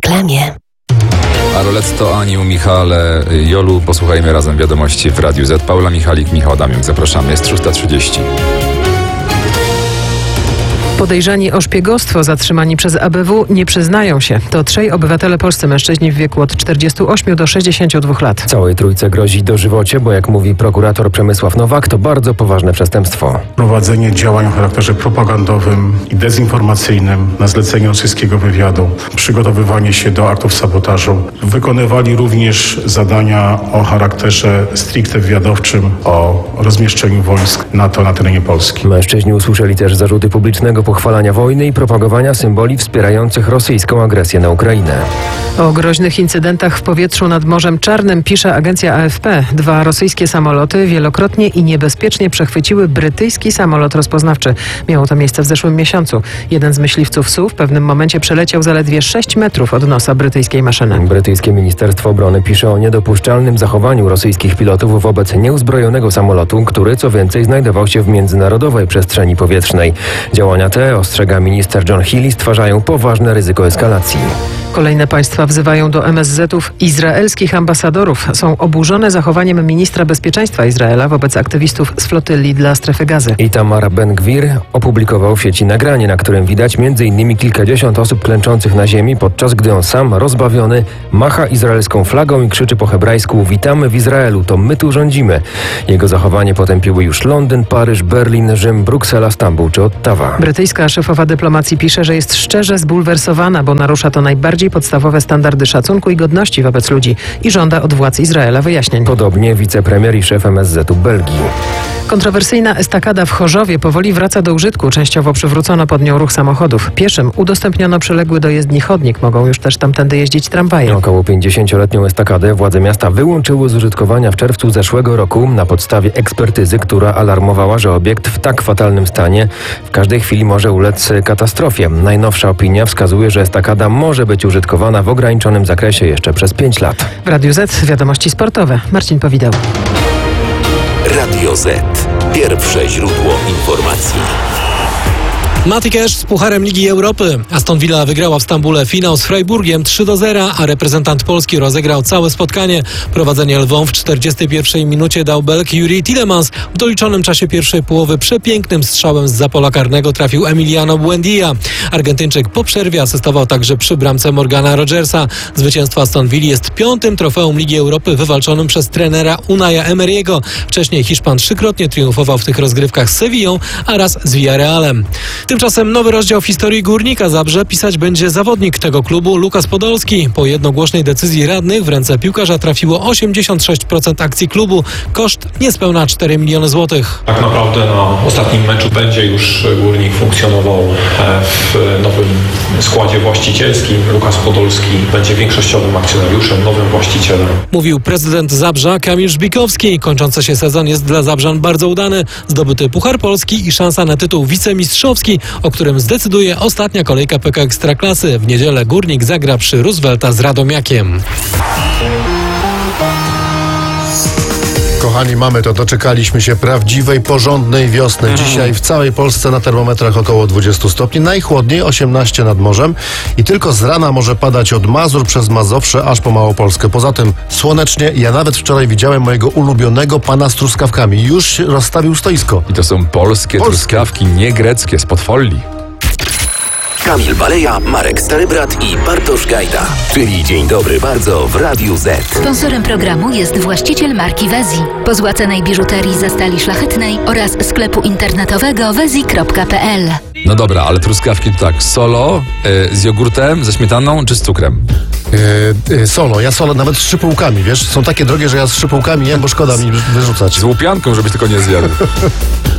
reklamie. Aroletto, Aniu, Michale, Jolu, posłuchajmy razem wiadomości w Radiu Z. Paula Michalik, Michał Adamiuk, zapraszamy, jest 6:30. Podejrzani o szpiegostwo zatrzymani przez ABW nie przyznają się. To 3 obywatele polscy, mężczyźni w wieku od 48 do 62 lat. Całej trójce grozi dożywocie, bo jak mówi prokurator Przemysław Nowak, to bardzo poważne przestępstwo. Prowadzenie działań o charakterze propagandowym i dezinformacyjnym na zlecenie rosyjskiego wywiadu, przygotowywanie się do aktów sabotażu. Wykonywali również zadania o charakterze stricte wywiadowczym o rozmieszczeniu wojsk NATO na terenie Polski. Mężczyźni usłyszeli też zarzuty publicznego pochwalania wojny i propagowania symboli wspierających rosyjską agresję na Ukrainę. O groźnych incydentach w powietrzu nad Morzem Czarnym pisze agencja AFP. 2 rosyjskie samoloty wielokrotnie i niebezpiecznie przechwyciły brytyjski samolot rozpoznawczy. Miało to miejsce w zeszłym miesiącu. Jeden z myśliwców SU w pewnym momencie przeleciał zaledwie 6 metrów od nosa brytyjskiej maszyny. Brytyjskie Ministerstwo Obrony pisze o niedopuszczalnym zachowaniu rosyjskich pilotów wobec nieuzbrojonego samolotu, który co więcej znajdował się w międzynarodowej przestrzeni powietrznej. Działania te, ostrzega minister John Healey, stwarzają poważne ryzyko eskalacji. Kolejne państwa wzywają do MSZ-ów izraelskich ambasadorów. Są oburzone zachowaniem ministra bezpieczeństwa Izraela wobec aktywistów z flotyli dla Strefy Gazy. Itamar Ben-Gvir opublikował w sieci nagranie, na którym widać m.in. kilkadziesiąt osób klęczących na ziemi, podczas gdy on sam, rozbawiony, macha izraelską flagą i krzyczy po hebrajsku: witamy w Izraelu, to my tu rządzimy. Jego zachowanie potępiły już Londyn, Paryż, Berlin, Rzym, Bruksela, Stambuł czy Ottawa. Brytyjska szefowa dyplomacji pisze, że jest szczerze zbulwersowana, bo narusza to najbardziej podstawowe standardy szacunku i godności wobec ludzi i żąda od władz Izraela wyjaśnień. Podobnie wicepremier i szef MSZ-u Belgii. Kontrowersyjna estakada w Chorzowie powoli wraca do użytku. Częściowo przywrócono pod nią ruch samochodów. Pieszym udostępniono przyległy do jezdni chodnik. Mogą już też tamtędy jeździć tramwaje. Około 50-letnią estakadę władze miasta wyłączyły z użytkowania w czerwcu zeszłego roku na podstawie ekspertyzy, która alarmowała, że obiekt w tak fatalnym stanie w każdej chwili może ulec katastrofie. Najnowsza opinia wskazuje, że estakada może być użytkowana w ograniczonym zakresie jeszcze przez 5 lat. W Radiu Z wiadomości sportowe. Marcin Powideł. Radio Z. Pierwsze źródło informacji. Mati Cash z Pucharem Ligi Europy. Aston Villa wygrała w Stambule finał z Freiburgiem 3-0, a reprezentant Polski rozegrał całe spotkanie. Prowadzenie Lwom w 41 minucie dał Belg Juri Tielemans. W doliczonym czasie pierwszej połowy przepięknym strzałem z pola karnego trafił Emiliano Buendia. Argentyńczyk po przerwie asystował także przy bramce Morgana Rogersa. Zwycięstwo Aston Villa jest 5. trofeum Ligi Europy wywalczonym przez trenera Unaja Emery'ego. Wcześniej Hiszpan 3-krotnie triumfował w tych rozgrywkach z Sevillą, a raz z Villarrealem. Tymczasem nowy rozdział w historii Górnika Zabrze pisać będzie zawodnik tego klubu Lukas Podolski. Po jednogłośnej decyzji radnych w ręce piłkarza trafiło 86% akcji klubu. Koszt niespełna 4 miliony złotych. Tak naprawdę na ostatnim meczu będzie już Górnik funkcjonował w nowym składzie właścicielskim. Lukas Podolski będzie większościowym akcjonariuszem, nowym właścicielem. Mówił prezydent Zabrza Kamil Żbikowski. Kończący się sezon jest dla Zabrzan bardzo udany. Zdobyty Puchar Polski i szansa na tytuł wicemistrzowski, o którym zdecyduje ostatnia kolejka PK Ekstraklasy. W niedzielę Górnik zagra przy Roosevelta z Radomiakiem. Kochani, mamy to. Doczekaliśmy się prawdziwej, porządnej wiosny. Dzisiaj w całej Polsce na termometrach około 20 stopni. Najchłodniej 18 nad morzem. I tylko z rana może padać od Mazur przez Mazowsze aż po Małopolskę. Poza tym słonecznie. Ja nawet wczoraj widziałem mojego ulubionego pana z truskawkami. Już rozstawił stoisko. I to są polskie truskawki, nie greckie, spod folii. Kamil Baleja, Marek Starybrat i Bartosz Gajda. Czyli Dzień Dobry Bardzo w Radiu Z. Sponsorem programu jest właściciel marki Wezi. Po złacanej biżuterii ze stali szlachetnej oraz sklepu internetowego wezi.pl. No dobra, ale truskawki to tak, solo, z jogurtem, ze śmietaną czy z cukrem? Solo. Ja solo nawet z szypułkami, wiesz? Są takie drogie, że ja z szypułkami jem, bo szkoda mi wyrzucać. Z łupianką, żebyś tylko nie zjadł.